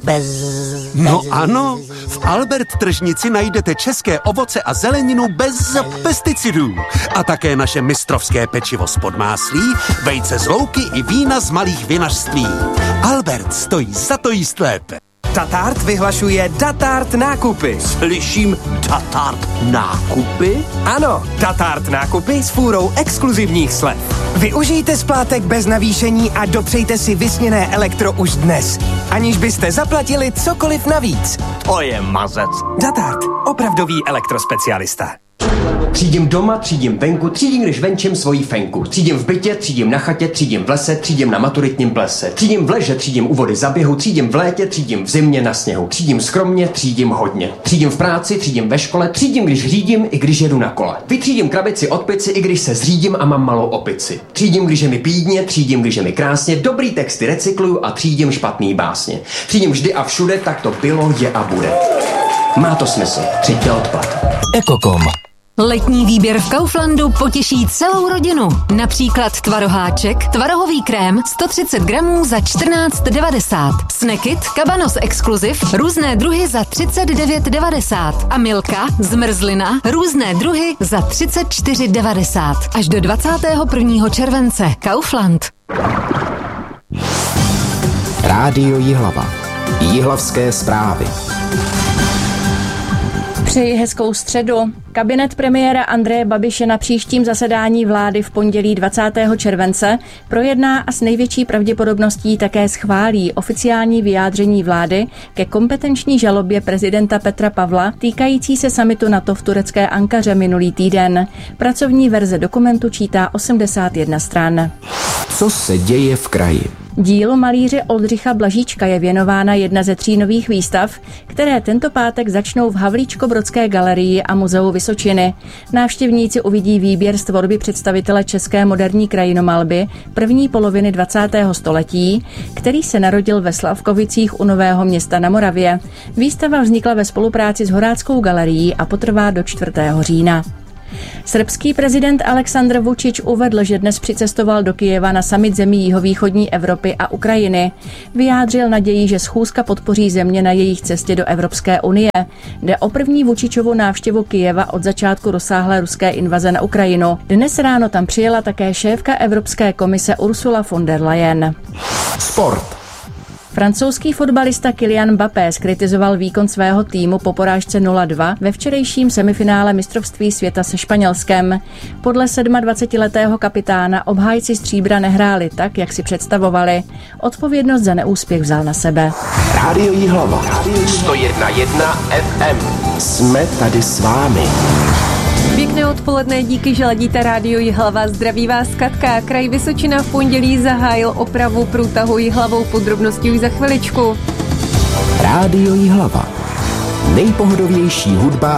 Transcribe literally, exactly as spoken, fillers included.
bez... No ano, v Albert tržnici najdete české ovoce a zeleninu bez pesticidů. A také naše mistrovské pečivo z podmáslí, vejce z louky i vína z malých vinařství. Albert stojí za to jíst lépe. Datart vyhlašuje Datart nákupy. Slyším Datart nákupy? Ano, Datart nákupy s fůrou exkluzivních slev. Využijte splátek bez navýšení a dopřejte si vysněné elektro už dnes, aniž byste zaplatili cokoliv navíc. To je mazec. Datart, opravdový elektrospecialista. Třídím doma, třídím venku, třídím, když venčím svoji fenku. Třídím v bytě, třídím na chatě, třídím v lese, třídím na maturitním plese. Třídím v leže, třídím u vody za běhu, třídím v létě, třídím v zimě na sněhu. Třídím skromně, třídím hodně. Třídím v práci, třídím ve škole, třídím, když řídím, i když jedu na kole. Vytřídím krabici od pici, i když se zřídím a mám malou opici. Třídím, když je mi pídně, třídím, když je mi krásně, dobrý texty recykluju a třídím špatný básně. Třídím vždy a všude, tak to bylo, je a bude. Má to smysl. Třiďte odpad. Ekokom. Letní výběr v Kauflandu potěší celou rodinu. Například tvaroháček, tvarohový krém sto třicet gramů za čtrnáct devadesát. Snackit, Cabanos Exclusive, různé druhy za třicet devět devadesát. A Milka, zmrzlina, různé druhy za třicet čtyři devadesát. Až do dvacátého prvního července. Kaufland. Rádio Jihlava. Jihlavské zprávy. Přeji hezkou středu. Kabinet premiéra Andreje Babiše na příštím zasedání vlády v pondělí dvacátého července projedná a s největší pravděpodobností také schválí oficiální vyjádření vlády ke kompetenční žalobě prezidenta Petra Pavla týkající se summitu NATO v turecké Ankaře minulý týden. Pracovní verze dokumentu čítá osmdesát jedna stran. Co se děje v kraji? Dílu malíře Oldřicha Blažíčka je věnována jedna ze tří nových výstav, které tento pátek začnou v Havlíčkobrodské galerii a muzeu Vysočiny. Návštěvníci uvidí výběr z tvorby představitele české moderní krajinomalby první poloviny dvacátého století, který se narodil ve Slavkovicích u Nového Města na Moravě. Výstava vznikla ve spolupráci s Horáckou galerií a potrvá do čtvrtého října. Srbský prezident Aleksandr Vučić uvedl, že dnes přicestoval do Kyjeva na summit zemí jihovýchodní Evropy a Ukrajiny. Vyjádřil naději, že schůzka podpoří země na jejich cestě do Evropské unie. Jde o první Vučićovu návštěvu Kyjeva od začátku rozsáhlé ruské invaze na Ukrajinu. Dnes ráno tam přijela také šéfka Evropské komise Ursula von der Leyen. Sport. Francouzský fotbalista Kylian Mbappé zkritizoval výkon svého týmu po porážce nula dva ve včerejším semifinále mistrovství světa se Španělskem. Podle dvacetisedmiletého kapitána obhájci stříbra nehráli tak, jak si představovali. Odpovědnost za neúspěch vzal na sebe. Rádio Jihlava. sto jedna jedna F M. Jsme tady s vámi. Pěkné odpoledne, díky, že ladíte Rádio Jihlava. Zdraví vás Katka. Kraj Vysočina v pondělí zahájil opravu průtahu Jihlavou. Podrobnosti už za chviličku. Rádio Jihlava. Nejpohodovější hudba